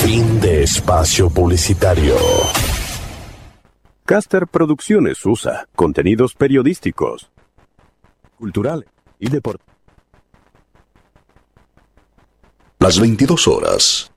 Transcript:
Fin de espacio publicitario. Caster Producciones USA. Contenidos periodísticos, culturales y deportivos. Las 22 horas.